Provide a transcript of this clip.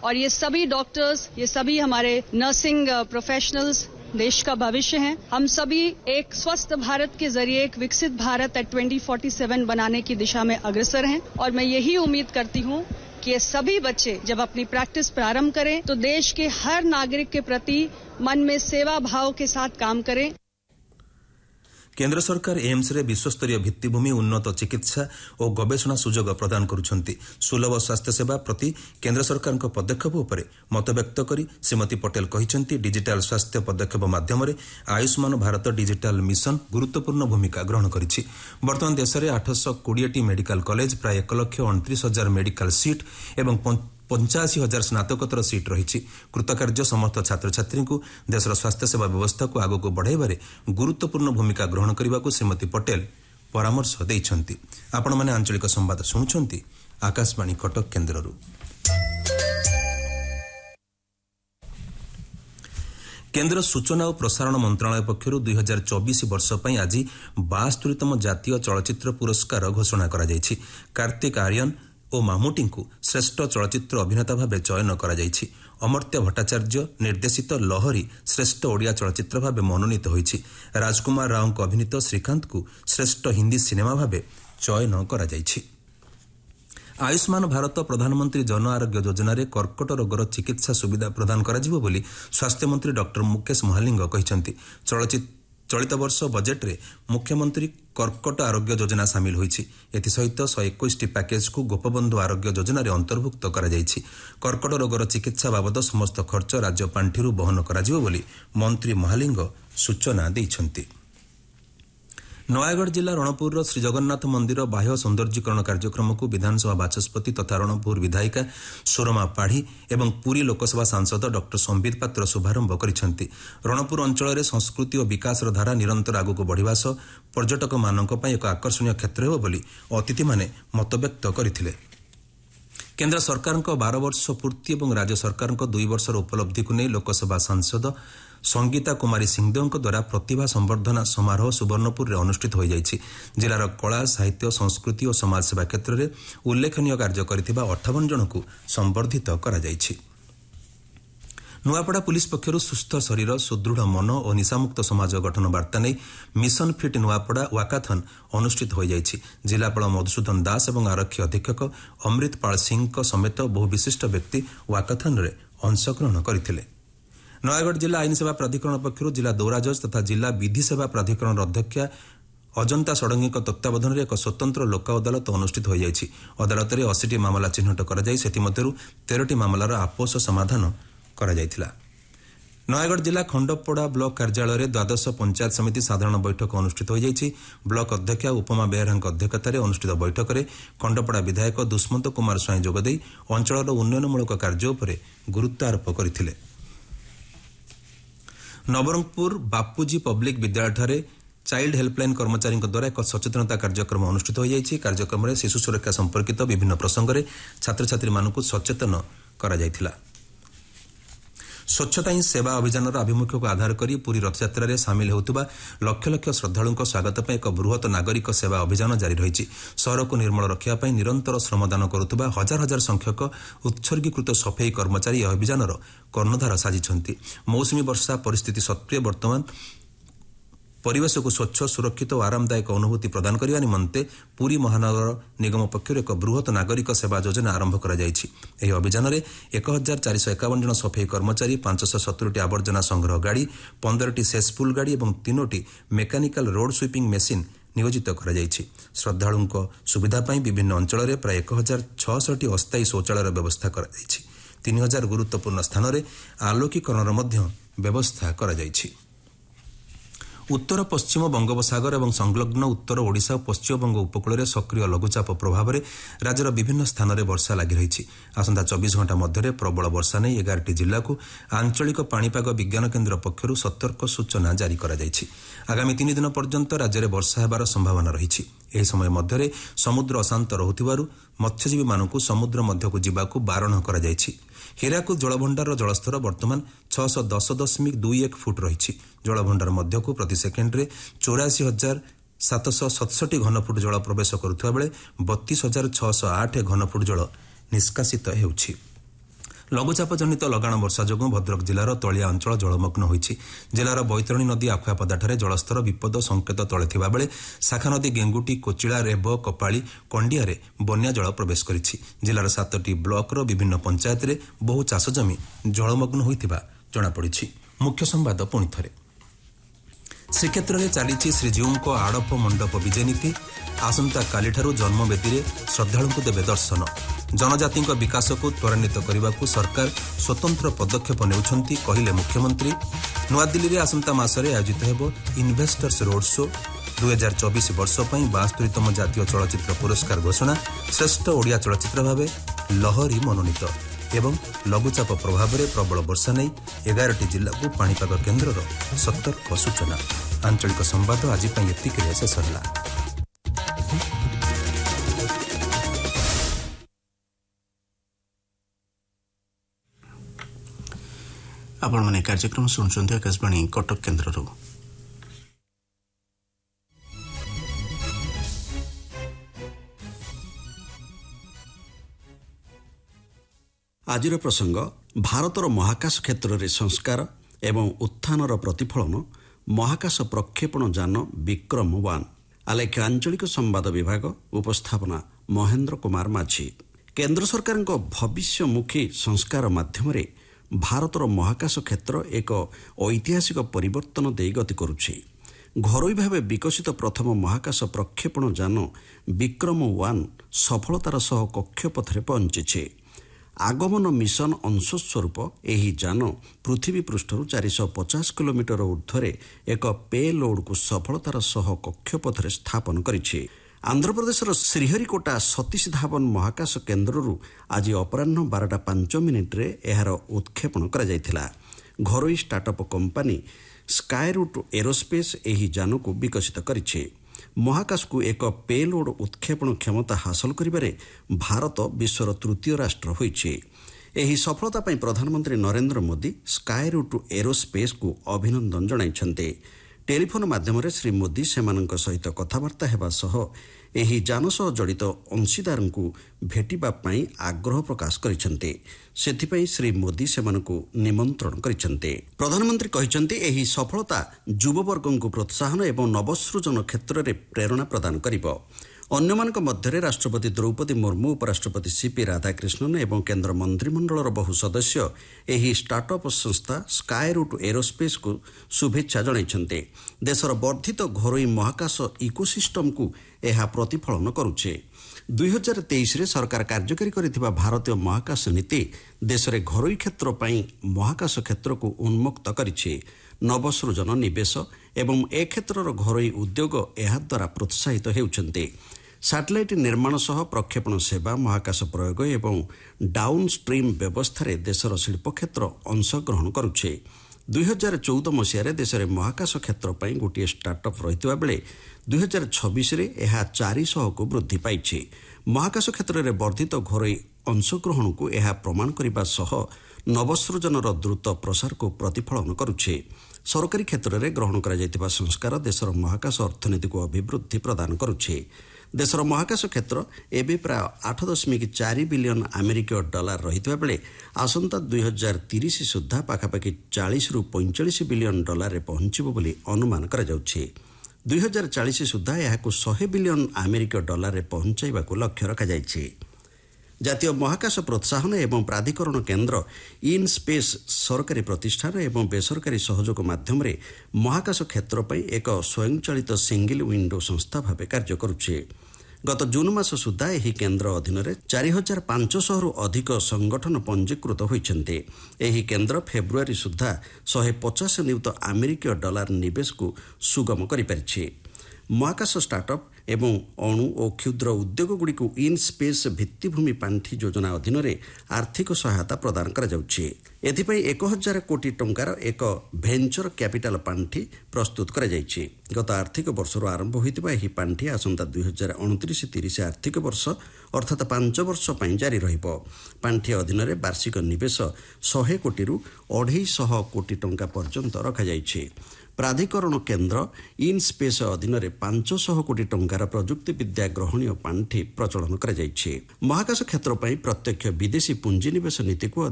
और ये सभी डॉक्टर्स, ये सभी हमारे नर्सिंग प्रोफेशनल्स देश का भविष्य हैं। हम सभी एक स्वस्थ भारत के जरिए एक विकसित भारत 2047 बनाने की दिशा में अग्रसर हैं और मैं यही उम्मीद करती हूं कि ये सभी बच्चे जब अपनी प्रैक्टिस प्रारंभ करें तो देश के हर नागरिक के प्रति मन में सेवा भाव के साथ काम करें। केन्द्र सरकार एम्स रे विश्वस्तरीय भित्तिभूमि उन्नत चिकित्सा और गवेषणा सुजोग प्रदान करुछंती। सुलभ स्वास्थ्य सेवा प्रति केन्द्र सरकार पदक्षेप उपरे मत व्यक्त करी श्रीमती पटेल कहिसंती डिजिटल स्वास्थ्य पदक्षेप माध्यम आयुष्मान भारत डिजिटल मिशन गुरुत्वपूर्ण भूमिका ग्रहण करिछि। वर्तमान देश में 820 मेडिकल कॉलेज प्राय 1,29,000 मेडिकल सीट एवं 85,000 स्नातकोत्तर सीट रही। कृतकार्य समस्त छात्र छात्री को देशर स्वास्थ्य सेवा व्यवस्था को आगक बढ़ाइबारे गुरुत्वपूर्ण भूमिका ग्रहण करने को श्रीमती पटेल परामर्श देइछंती। आपण माने आंचलिक संवाद सुनुछंती आकाशवाणी कटक केन्द्ररू। केन्द्र सूचना और प्रसारण मंत्रालय पक्षर 2024 वर्ष पर आज 72तम जातीय चलचित्र पुरस्कार घोषणा करा जायछि। कार्तिक आर्यन और मामूटी को श्रेष्ठ चलचित्र अभिनेता भाव चयन करा जायछि। अमर्त्य भट्टाचार्य निर्देशित लहरी श्रेष्ठ ओडिया चलचित्र भाव मनोनीत होइछि। राजकुमार राव अभिनीत श्रीकांत को श्रेष्ठ हिंदी सिनेमा भाव चयन करा जायछि। आयुष्मान भारत प्रधानमंत्री जन आरोग्य योजना रे कर्कट रोगर चिकित्सा सुविधा प्रदान कराजिबो बोली स्वास्थ्य मंत्री डॉक्टर मुकेश महालिंग कहिसंती। चलित वर्ष बजेट रे मुख्यमंत्री कर्कट आरोग्य योजना सामिल होइछि। एथिसहित 121 पैकेज को गोपबंधु आरोग्य योजना रे अंतर्भुक्त करा जायछि। कर्कट रोगर चिकित्सा बाबद समस्त खर्च राज्य पांठिरु बहन कराजिबो बोली मंत्री महालिंग सूचना दैछंती। नयागढ़ जिला रणपुर श्री जगन्नाथ मंदिर बाह्य सौंदर्यीकरण कार्यक्रम को विधानसभा बाचस्पति तथा रणपुर विधायिका सोरमा पाढ़ी एवं पुरी लोकसभा सांसद डॉक्टर संबित पात्र शुभारंभ करिसेंती। रणपुर अंचल में संस्कृति और विकास धारा निरंतर आगक बढ़िबा सह पर्यटक मानक पई एक आकर्षणीय क्षेत्र हेबो बोली अतिथि माने मत व्यक्त करथिले। केन्द्र सरकार 12 वर्ष पूर्ति और राज्य सरकार 2 वर्षर उपलब्धि को नहीं लोकसभा सांसद संगीता कुमारी सिंहदेव द्वारा प्रतिभा संवर्धना समारोह सुवर्णपुर में अनुष्ठित हो जायछि। जिलार कला साहित्य संस्कृति और समाज सेवा क्षेत्र में उल्लेखनीय कार्य करथिबा 58 जन को संवर्धित करा जायछि। नुआपड़ा पुलिस पक्षर सुस्थ शरीर सुदृढ़ मन और निशामुक्त समाज गठन वार्ता नहीं मिशन फिट नुआपड़ा वाकाथन अनुष्ठित हो जायछि। जिलापाल मधुसूदन दास और आरक्षी अधीक्षक अमृतपाल सिंह समेत बहु विशिष्ट व्यक्ति वाकाथन रे अंशग्रहण करथिले। नयागढ़ जिला आईन सेवा प्राधिकरण पक्षर जिला दौरा जज तथा जिला विधि सेवा प्राधिकरण अध्यक्षा अजंता षडंगी तत्वावधान में एक स्वतंत्र लोक अदालत अनुष्ठित हो जायछि। अदालत में 80टी मामला चिन्हट कर 13टी मामलार आपोष समाधान करा जायथिला। नयागढ़ जिला खंडपड़ा ब्लॉक कार्यालय में 12 पंचायत समिति साधारण बैठक अनुष्ठित हो जायछि। ब्लॉक अध्यक्षा उपमा बेहरा अध्यक्षतार अनुष्ठित बैठक में खंडपड़ा विधायक दुष्मंत कुमार स्वाई जोगदे अंचल उन्नयनमूलक कार्य उपर गुरुत्व आरोप करथिले। नवरंगपुर बापूजी पब्लिक विद्यालय चाइल्ड हेल्पलाइन कर्मचारी द्वारा एक सचेतनता कार्यक्रम अनुष्ठित हो जायछि। कार्यक्रम में शिशु सुरक्षा संपर्कित विभिन्न प्रसंग में छात्र छात्री मानक सचेतन करा जायथिला। स्वच्छता ही सेवा अभियान आभिमुख्य को आधार करी पूरी रथयात्रा रे सामिल होउतबा लक्ष लक्ष श्रद्धालुओं स्वागत पर एक बृहत नागरिक सेवा अभियान जारी रही। शहर को निर्मल रखा निरंतर श्रमदान करुवा हजार हजार संख्यक उत्सर्गीकृत सफाई कर्मचारी यह अभियान कर्णधार साजिଛନ୍ତି। मौसुमी वर्षा परिस्थिति सत्वे वर्तमान परिवेश को स्वच्छ सुरक्षित और आरामदायक अनुभूति प्रदान करने निमंते पुरी महानगर निगम पक्षर एक बृहत नागरिक सेवा योजना आरंभ कर अभियान में 1451 जन सफाई कर्मचारी 570टी आवर्जना संग्रह गाड़ी 15टी सेसपुल गाड़ी और 3टी मेकानिकल रोड स्वीपिंग मेसीन नियोजित कर श्रद्धालुओं सुविधा विभिन्न अंचल में प्राय 1600टी अस्थायी शौचालय व्यवस्था कर 3000 गुरुत्वपूर्ण स्थान में आलोकीकरण व्यवस्था कर उत्तर पश्चिम बंगोपसागर और संलग्न उत्तर ओडिशा और पश्चिमबंग उपकूल में सक्रिय लघुचाप प्रभाव में राज्यर विभिन्न स्थान में वर्षा लगी रही। आसंता 24 घंटा मध्य प्रबल वर्षा नहीं 11टी जिला को आंचलिक पाणीपाग विज्ञान केन्द्र पक्षर सतर्क सूचना जारी कर आगामी 3 दिन पर्यंत राज्य में वर्षा होबार संभावना रही। यह समय मध्य समुद्र अशांत रहुथिबारु मत्स्यजीवी मानक समुद्र मध्य को जावाक बारण कर हीराकुद जलभंडार जलस्तर वर्तमान 610.21 फुट रही। जलभंडार मध्य को प्रति सेकेंड्रे 84,767 घनफुट जल प्रवेश करुवा बेले 32,608 घनफुट जल निष्कासित हेउछि। ଲଘୁଚାପ ଜନିତ ଲଗାଣ ବର୍ଷା ଯୋଗୁଁ ଭଦ୍ରକ ଜିଲ୍ଲାର ତଳିଆ ଅଞ୍ଚଳ ଜଳମଗ୍ନ ହୋଇଛି। ଜିଲ୍ଲାର ବୈତରଣୀ ନଦୀ ଆଖୁଆପଦାଠାରେ ଜଳସ୍ତର ବିପଦ ସଂକେତ ତଳେ ଥିବାବେଳେ ଶାଖାନଦୀ ଗେଙ୍ଗୁଟି, କୋଚିଳା, ରେବ, କପାଳି, କଣ୍ଡିଆରେ ବନ୍ୟା ଜଳ ପ୍ରବେଶ କରିଛି। ଜିଲ୍ଲାର 7ଟି ବ୍ଲକର ବିଭିନ୍ନ ପଞ୍ଚାୟତରେ ବହୁ ଚାଷ ଜମି ଜଳମଗ୍ନ ହୋଇଥିବା ଜଣାପଡ଼ିଛି। ମୁଖ୍ୟ ସମ୍ବାଦ ପୁଣି ଥରେ। ଶ୍ରୀକ୍ଷେତ୍ରରେ ଚାଲିଛି ଶ୍ରୀଜୀଉଙ୍କ ଆଡ଼ପ ମଣ୍ଡପ ବିଜେ ନୀତି। ଆସନ୍ତାକାଲିଠାରୁ ଜନ୍ମବେଦୀରେ ଶ୍ରଦ୍ଧାଳୁଙ୍କୁ ଦେବେ ଦର୍ଶନ। ଜନଜାତିଙ୍କ ବିକାଶକୁ ତ୍ୱରାନ୍ୱିତ କରିବାକୁ ସରକାର ସ୍ୱତନ୍ତ୍ର ପଦକ୍ଷେପ ନେଉଛନ୍ତି କହିଲେ ମୁଖ୍ୟମନ୍ତ୍ରୀ। ନୂଆଦିଲ୍ଲୀରେ ଆସନ୍ତା ମାସରେ ଆୟୋଜିତ ହେବ ଇନଭେଷ୍ଟର୍ସ ରୋଡ୍ ଶୋ। 2024 ବର୍ଷ ପାଇଁ 72ତମ ଜାତୀୟ ଚଳଚ୍ଚିତ୍ର ପୁରସ୍କାର ଘୋଷଣା। ଶ୍ରେଷ୍ଠ ଓଡ଼ିଆ ଚଳଚ୍ଚିତ୍ର ଭାବେ ଲହରୀ ମନୋନୀତ। ଏବଂ ଲଘୁଚାପ ପ୍ରଭାବରେ ପ୍ରବଳ ବର୍ଷା ନେଇ 11ଟି ଜିଲ୍ଲାକୁ ପାଣିପାଗ କେନ୍ଦ୍ରର ସତର୍କ ସୂଚନା। ଆଞ୍ଚଳିକ ସମ୍ବାଦ ଆଜି ପାଇଁ ଏତିକିରେ ଶେଷ ହେଲା। ଆପଣମାନେ କାର୍ଯ୍ୟକ୍ରମ ଶୁଣୁଛନ୍ତି ଆକାଶବାଣୀ କଟକ କେନ୍ଦ୍ରରୁ। ଆଜିର ପ୍ରସଙ୍ଗ ଭାରତର ମହାକାଶ କ୍ଷେତ୍ରରେ ସଂସ୍କାର ଏବଂ ଉତ୍ଥାନର ପ୍ରତିଫଳନ ମହାକାଶ ପ୍ରକ୍ଷେପଣ ଯାନ ବିକ୍ରମ-1। ଆଲେଖ୍ୟ ଆଞ୍ଚଳିକ ସମ୍ବାଦ ବିଭାଗ, ଉପସ୍ଥାପନା ମହେନ୍ଦ୍ର କୁମାର ମାଝୀ। କେନ୍ଦ୍ର ସରକାରଙ୍କ ଭବିଷ୍ୟମୁଖୀ ସଂସ୍କାର ମାଧ୍ୟମରେ ଭାରତର ମହାକାଶ କ୍ଷେତ୍ର ଏକ ଐତିହାସିକ ପରିବର୍ତ୍ତନ ଦେଇ ଗତି କରୁଛି। ଘରୋଇ ଭାବେ ବିକଶିତ ପ୍ରଥମ ମହାକାଶ ପ୍ରକ୍ଷେପଣ ଯାନ ବିକ୍ରମ-1 ସଫଳତାର ସହ କକ୍ଷପଥରେ ପହଞ୍ଚିଛି। ଆଗମନ ମିଶନ ଅଂଶସ୍ୱରୂପ ଏହି ଯାନ ପୃଥିବୀ ପୃଷ୍ଠରୁ 450 କିଲୋମିଟର ଊର୍ଦ୍ଧ୍ୱରେ ଏକ ପେଲୋଡ୍କୁ ସଫଳତାର ସହ କକ୍ଷପଥରେ ସ୍ଥାପନ କରିଛି। ଆନ୍ଧ୍ରପ୍ରଦେଶର ଶ୍ରୀହରିକୋଟା ସତୀଶ ଧାବନ ମହାକାଶ କେନ୍ଦ୍ରରୁ ଆଜି ଅପରାହ୍ନ 12:05 ଏହାର ଉତ୍କ୍ଷେପଣ କରାଯାଇଥିଲା। ଘରୋଇ ଷ୍ଟାର୍ଟଅପ୍ କମ୍ପାନୀ ସ୍କାଏରୁଟ୍ ଏରୋସ୍ପେସ୍ ଏହି ଯାନକୁ ବିକଶିତ କରିଛି। ମହାକାଶକୁ ଏକ ପେଲୋଡ୍ ଉତ୍କ୍ଷେପଣ କ୍ଷମତା ହାସଲ କରିବାରେ ଭାରତ ବିଶ୍ୱର ତୃତୀୟ ରାଷ୍ଟ୍ର ହୋଇଛି। ଏହି ସଫଳତା ପାଇଁ ପ୍ରଧାନମନ୍ତ୍ରୀ ନରେନ୍ଦ୍ର ମୋଦି ସ୍କାଏରୁଟ୍ ଏରୋସ୍ପେସ୍କୁ ଅଭିନନ୍ଦନ ଜଣାଇଛନ୍ତି। ଟେଲିଫୋନ୍ ମାଧ୍ୟମରେ ଶ୍ରୀ ମୋଦି ସେମାନଙ୍କ ସହିତ କଥାବାର୍ତ୍ତା ହେବା ସହ ଏହି ଯାନ ସହ ଜଡ଼ିତ ଅଂଶୀଦାରଙ୍କୁ ଭେଟିବା ପାଇଁ ଆଗ୍ରହ ପ୍ରକାଶ କରିଛନ୍ତି। ସେଥିପାଇଁ ଶ୍ରୀ ମୋଦି ସେମାନଙ୍କୁ ନିମନ୍ତ୍ରଣ କରିଛନ୍ତି। ପ୍ରଧାନମନ୍ତ୍ରୀ କହିଛନ୍ତି, ଏହି ସଫଳତା ଯୁବବର୍ଗଙ୍କୁ ପ୍ରୋତ୍ସାହନ ଏବଂ ନବସୃଜନ କ୍ଷେତ୍ରରେ ପ୍ରେରଣା ପ୍ରଦାନ କରିବ। ଅନ୍ୟମାନଙ୍କ ମଧ୍ୟରେ ରାଷ୍ଟ୍ରପତି ଦ୍ରୌପଦୀ ମୁର୍ମୁ, ଉପରାଷ୍ଟ୍ରପତି ସିପି ରାଧାକ୍ରିଷ୍ଣନ ଏବଂ କେନ୍ଦ୍ର ମନ୍ତ୍ରିମଣ୍ଡଳର ବହୁ ସଦସ୍ୟ ଏହି ଷ୍ଟାର୍ଟଅପ୍ ସଂସ୍ଥା ସ୍କାଏରୁଟ୍ ଏରୋସ୍ପେସ୍କୁ ଶୁଭେଚ୍ଛା ଜଣାଇଛନ୍ତି। ଦେଶର ବର୍ଦ୍ଧିତ ଘରୋଇ ମହାକାଶ ଇକୋସିଷ୍ଟମକୁ ଏହା ପ୍ରତିଫଳନ କରୁଛି। 2023ରେ ସରକାର କାର୍ଯ୍ୟକାରୀ କରିଥିବା ଭାରତୀୟ ମହାକାଶ ନୀତି ଦେଶରେ ଘରୋଇ କ୍ଷେତ୍ର ପାଇଁ ମହାକାଶ କ୍ଷେତ୍ରକୁ ଉନ୍ମୁକ୍ତ କରିଛି। ନବସୃଜନ, ନିବେଶ ଏବଂ ଏ କ୍ଷେତ୍ରର ଘରୋଇ ଉଦ୍ୟୋଗ ଏହାଦ୍ୱାରା ପ୍ରୋତ୍ସାହିତ ହେଉଛନ୍ତି। ସାଟେଲାଇଟ୍ ନିର୍ମାଣ ସହ ପ୍ରକ୍ଷେପଣ ସେବା, ମହାକାଶ ପ୍ରୟୋଗ ଏବଂ ଡାଉନ୍ ଷ୍ଟ୍ରିମ୍ ବ୍ୟବସ୍ଥାରେ ଦେଶର ଶିଳ୍ପକ୍ଷେତ୍ର ଅଂଶଗ୍ରହଣ କରୁଛି। 2014 ମସିହାରେ ଦେଶରେ ମହାକାଶ କ୍ଷେତ୍ର ପାଇଁ ଗୋଟିଏ ଷ୍ଟାର୍ଟଅପ୍ ରହିଥିବା ବେଳେ 2026ରେ ଏହା 400କୁ ବୃଦ୍ଧି ପାଇଛି। ମହାକାଶ କ୍ଷେତ୍ରରେ ବର୍ଦ୍ଧିତ ଘରୋଇ ଅଂଶଗ୍ରହଣକୁ ଏହା ପ୍ରମାଣ କରିବା ସହ ନବସୃଜନର ଦ୍ରୁତ ପ୍ରସାରକୁ ପ୍ରତିଫଳନ କରୁଛି। ସରକାରୀ କ୍ଷେତ୍ରରେ ଗ୍ରହଣ କରାଯାଇଥିବା ସଂସ୍କାର ଦେଶର ମହାକାଶ ଅର୍ଥନୀତିକୁ ଅଭିବୃଦ୍ଧି ପ୍ରଦାନ କରୁଛି। ଦେଶର ମହାକାଶ କ୍ଷେତ୍ର ଏବେ ପ୍ରାୟ 8.4 ବିଲିୟନ ଆମେରିକୀୟ ଡଲାର ରହିଥିବା ବେଳେ ଆସନ୍ତା 2030 ସୁଦ୍ଧା ପାଖାପାଖି 40ରୁ 45 ବିଲିୟନ ଡଲାରରେ ପହଞ୍ଚିବ ବୋଲି ଅନୁମାନ କରାଯାଉଛି। 2040 ସୁଦ୍ଧା ଏହାକୁ 100 ବିଲିୟନ ଆମେରିକୀୟ ଡଲାରରେ ପହଞ୍ଚାଇବାକୁ ଲକ୍ଷ୍ୟ ରଖାଯାଇଛି। ଜାତୀୟ ମହାକାଶ ପ୍ରୋତ୍ସାହନ ଏବଂ ପ୍ରାଧିକରଣ କେନ୍ଦ୍ର ଇନ୍ ସ୍ପେସ୍ ସରକାରୀ ପ୍ରତିଷ୍ଠାନ ଏବଂ ବେସରକାରୀ ସହଯୋଗ ମାଧ୍ୟମରେ ମହାକାଶ କ୍ଷେତ୍ର ପାଇଁ ଏକ ସ୍ୱୟଂଚାଳିତ ସିଙ୍ଗଲ ୱିଣ୍ଡୋ ସଂସ୍ଥା ଭାବେ କାର୍ଯ୍ୟ କରୁଛି। ଗତ ଜୁନ୍ ମାସ ସୁଦ୍ଧା ଏହି କେନ୍ଦ୍ର ଅଧୀନରେ 4500ରୁ ଅଧିକ ସଂଗଠନ ପଞ୍ଜୀକୃତ ହୋଇଛନ୍ତି। ଏହି କେନ୍ଦ୍ର ଫେବୃଆରୀ ସୁଦ୍ଧା 150 ନିୟୁତ ଆମେରିକୀୟ ଡଲାର ନିବେଶକୁ ସୁଗମ କରିପାରିଛି। ମହାକାଶ ଷ୍ଟାର୍ଟଅପ୍ ଏବଂ ଅଣୁ ଓ କ୍ଷୁଦ୍ର ଉଦ୍ୟୋଗଗୁଡ଼ିକୁ ଇନ୍ ସ୍ପେସ୍ ଭିତ୍ତିଭୂମି ପାଣ୍ଠି ଯୋଜନା ଅଧୀନରେ ଆର୍ଥିକ ସହାୟତା ପ୍ରଦାନ କରାଯାଉଛି। ଏଥିପାଇଁ 1000 କୋଟି ଟଙ୍କାର ଏକ ଭେଞ୍ଚର କ୍ୟାପିଟାଲ ପାଣ୍ଠି ପ୍ରସ୍ତୁତ କରାଯାଇଛି। ଗତ ଆର୍ଥିକ ବର୍ଷରୁ ଆରମ୍ଭ ହୋଇଥିବା ଏହି ପାଣ୍ଠି ଆସନ୍ତା 2029-30 ଆର୍ଥିକ ବର୍ଷ ଅର୍ଥାତ୍ 5 ବର୍ଷ ପାଇଁ ଜାରି ରହିବ। ପାଣ୍ଠି ଅଧୀନରେ ବାର୍ଷିକ ନିବେଶ 100 କୋଟିରୁ 250 କୋଟି ଟଙ୍କା ପର୍ଯ୍ୟନ୍ତ ରଖାଯାଇଛି। ପ୍ରାଧିକରଣ କେନ୍ଦ୍ର ଇନ୍ ସ୍ପେସ୍ ଅଧୀନରେ 500 କୋଟି ଟଙ୍କାର ପ୍ରଯୁକ୍ତିବିଦ୍ୟା ଗ୍ରହଣୀୟ ପାଣ୍ଠି ପ୍ରଚଳନ କରାଯାଇଛି। ମହାକାଶ କ୍ଷେତ୍ର ପାଇଁ ପ୍ରତ୍ୟକ୍ଷ ବିଦେଶୀ ପୁଞ୍ଜିନିବେଶ ନୀତିକୁ